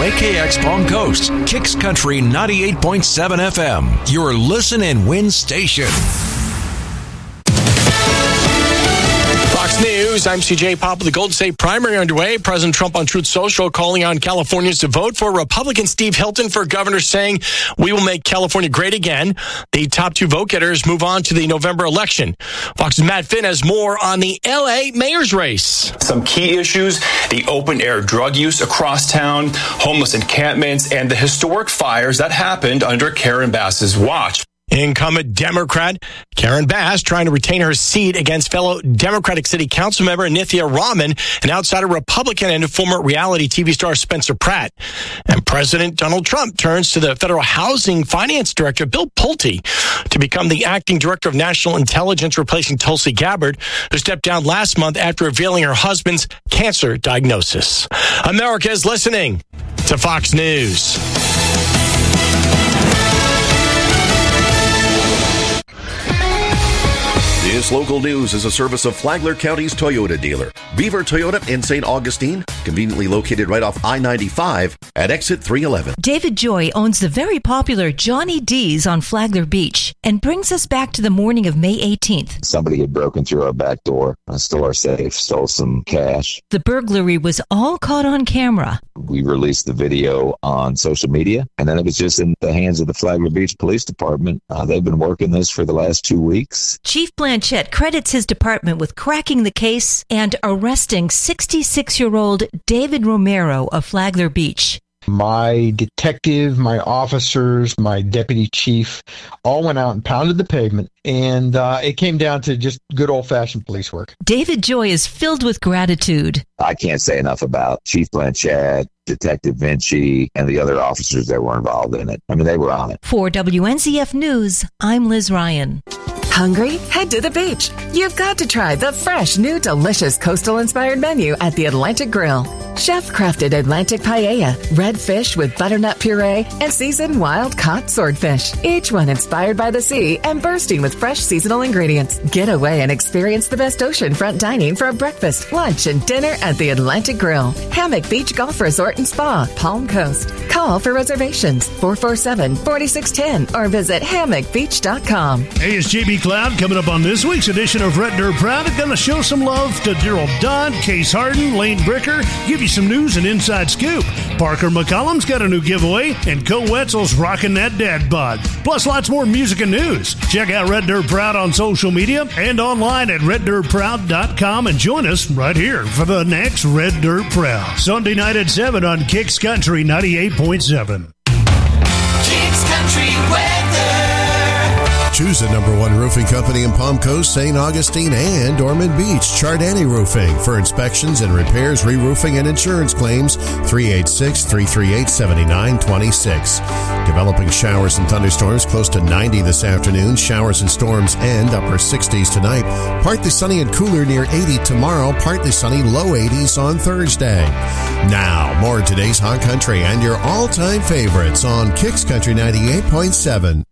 WKX Palm Coast, Kicks Country 98.7 FM, your listen and win station. Fox News, I'm CJ Pop with the Golden State primary underway. President Trump on Truth Social calling on Californians to vote for Republican Steve Hilton for governor, saying we will make California great again. The top two vote getters move on to the November election. Fox's Matt Finn has more on the L.A. mayor's race. Some key issues, the open-air drug use across town, homeless encampments, and the historic fires that happened under Karen Bass's watch. Incumbent Democrat Karen Bass trying to retain her seat against fellow Democratic City Council member Nithya Raman, an outsider Republican and former reality TV star Spencer Pratt. And President Donald Trump turns to the Federal Housing Finance Director Bill Pulte to become the acting director of national intelligence, replacing Tulsi Gabbard, who stepped down last month after revealing her husband's cancer diagnosis. America is listening to Fox News. This local news is a service of Flagler County's Toyota dealer, Beaver Toyota in St. Augustine, conveniently located right off I-95 at exit 311. David Joy owns the very popular Johnny D's on Flagler Beach and brings us back to the morning of May 18th. Somebody had broken through our back door, stole our safe, stole some cash. The burglary was all caught on camera. We released the video on social media, and then it was just in the hands of the Flagler Beach Police Department. They've been working this for the last 2 weeks. Chief Blanchett credits his department with cracking the case and arresting 66-year-old David Romero of Flagler Beach. My detective, my officers, my deputy chief all went out and pounded the pavement, and it came down to just good old-fashioned police work. David Joy is filled with gratitude. I can't say enough about Chief Blanchett, Detective Vinci, and the other officers that were involved in it. I mean, they were on it. For WNZF News, I'm Liz Ryan. Hungry? Head to the beach. You've got to try the fresh, new, delicious coastal-inspired menu at the Atlantic Grill. Chef-crafted Atlantic paella, red fish with butternut puree, and seasoned wild-caught swordfish. Each one inspired by the sea and bursting with fresh seasonal ingredients. Get away and experience the best oceanfront dining for a breakfast, lunch, and dinner at the Atlantic Grill. Hammock Beach Golf Resort and Spa, Palm Coast. Call for reservations, 447-4610, or visit hammockbeach.com. Hey, it's JB Cloud coming up on this week's edition of Red Dirt Proud. Going to show some love to Daryl Dodd, Case Harden, Lane Bricker, give you some news and inside scoop. Parker McCollum's got a new giveaway, and Co Wetzel's rocking that dad bod. Plus lots more music and news. Check out Red Dirt Proud on social media and online at reddirtproud.com, and join us right here for the next Red Dirt Proud. Sunday night at 7 on Kicks Country 98.7. Kicks Country weather. Choose the #1 roofing company in Palm Coast, St. Augustine, and Ormond Beach. Chardani Roofing. For inspections and repairs, re-roofing, and insurance claims, 386-338-7926. Developing showers and thunderstorms, close to 90 this afternoon. Showers and storms end upper 60s tonight. Partly sunny and cooler near 80 tomorrow. Partly sunny, low 80s on Thursday. Now, more of today's hot country and your all-time favorites on Kicks Country 98.7.